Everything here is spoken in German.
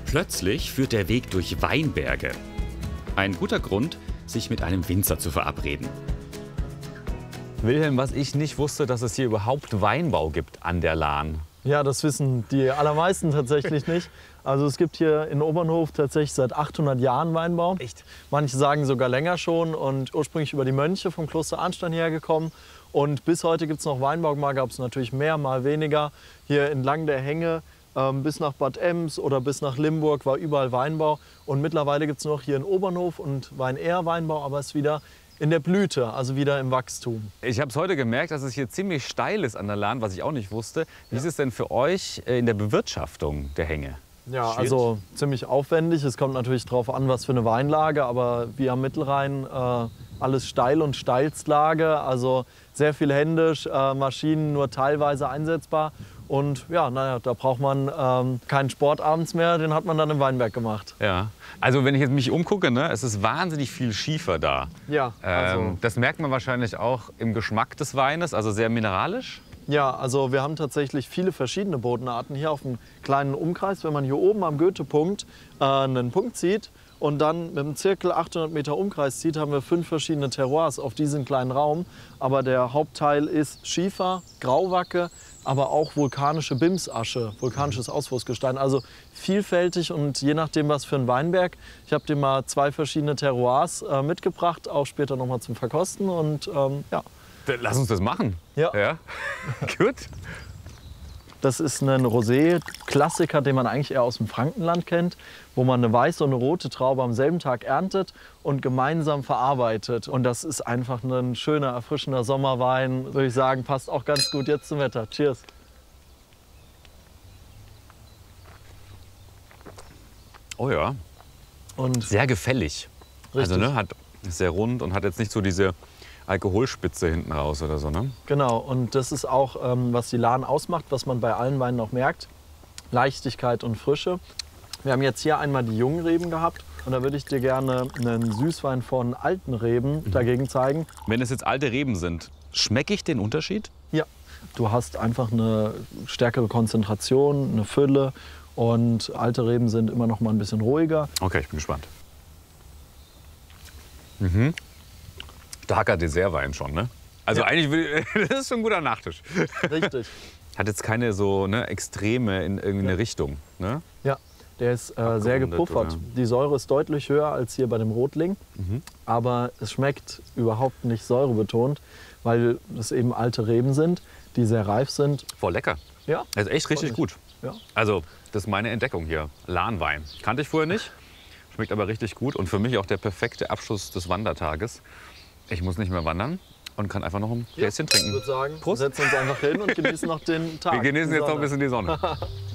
Plötzlich führt der Weg durch Weinberge. Ein guter Grund, sich mit einem Winzer zu verabreden. Wilhelm, was ich nicht wusste, dass es hier überhaupt Weinbau gibt an der Lahn. Ja, das wissen die allermeisten tatsächlich nicht. Also es gibt hier in Obernhof tatsächlich seit 800 Jahren Weinbau. Echt? Manche sagen sogar länger schon und ursprünglich über die Mönche vom Kloster Arnstein hergekommen. Und bis heute gibt es noch Weinbau. Mal gab es natürlich mehr, mal weniger. Hier entlang der Hänge bis nach Bad Ems oder bis nach Limburg war überall Weinbau. Und mittlerweile gibt es noch hier in Obernhof und Wein-Ehr Weinbau, aber es ist wieder in der Blüte, also wieder im Wachstum. Ich habe es heute gemerkt, dass es hier ziemlich steil ist an der Lahn, was ich auch nicht wusste. Wie ist es denn für euch in der Bewirtschaftung der Hänge? Ja, Schwierig? also ziemlich aufwendig. Es kommt natürlich darauf an, was für eine Weinlage, aber wir am Mittelrhein alles steil und Steilstlage, also sehr viel händisch, Maschinen nur teilweise einsetzbar. Und ja, naja, da braucht man keinen Sport abends mehr, den hat man dann im Weinberg gemacht. Ja, also wenn ich jetzt mich umgucke, ne, es ist wahnsinnig viel Schiefer da. Ja, also Das merkt man wahrscheinlich auch im Geschmack des Weines, also sehr mineralisch. ja, also wir haben tatsächlich viele verschiedene Bodenarten hier auf einem kleinen Umkreis. Wenn man hier oben am Goethepunkt einen Punkt zieht und dann mit dem Zirkel 800 Meter Umkreis zieht, haben wir 5 verschiedene Terroirs auf diesem kleinen Raum. Aber der Hauptteil ist Schiefer, Grauwacke, aber auch vulkanische Bimsasche, vulkanisches Auswurfsgestein. Also vielfältig und je nachdem, was für ein Weinberg. Ich habe dir mal 2 verschiedene Terroirs mitgebracht, auch später noch mal zum Verkosten. Und ja. Lass uns das machen. Ja. Gut. Das ist ein Rosé-Klassiker, den man eigentlich eher aus dem Frankenland kennt, wo man eine weiße und eine rote Traube am selben Tag erntet und gemeinsam verarbeitet. Und das ist einfach ein schöner, erfrischender Sommerwein, würde ich sagen, passt auch ganz gut jetzt zum Wetter. Cheers! Oh ja, Und sehr gefällig. Also Richtig. ne, ist sehr rund und hat jetzt nicht so diese Alkoholspitze hinten raus oder so, ne? genau, und das ist auch, was die Lahn ausmacht, was man bei allen Weinen auch merkt. Leichtigkeit und Frische. Wir haben jetzt hier einmal die jungen Reben gehabt und da würde ich dir gerne einen Süßwein von alten Reben dagegen zeigen. Wenn es jetzt alte Reben sind, schmecke ich den Unterschied? Ja, du hast einfach eine stärkere Konzentration, eine Fülle und alte Reben sind immer noch mal ein bisschen ruhiger. Okay, ich bin gespannt. Starker Dessertwein schon, ne? Also Ja. eigentlich, das ist schon ein guter Nachtisch. Richtig. Hat jetzt keine so Extreme in irgendeine Richtung, ne? Ja, der ist sehr Abgerundet, gepuffert. oder? Die Säure ist deutlich höher als hier bei dem Rotling, aber es schmeckt überhaupt nicht säurebetont, weil es eben alte Reben sind, die sehr reif sind. Voll lecker. Ja, Das ist echt richtig Freut gut. Ja. Also, das ist meine Entdeckung hier. Lahnwein. Kannte ich vorher nicht. Schmeckt aber richtig gut und für mich auch der perfekte Abschluss des Wandertages. Ich muss nicht mehr wandern und kann einfach noch ein Gläschen Ich trinken. würde sagen, Prost. wir setzen uns einfach hin und genießen noch den Tag. Wir genießen die jetzt noch ein Sonne. bisschen die Sonne.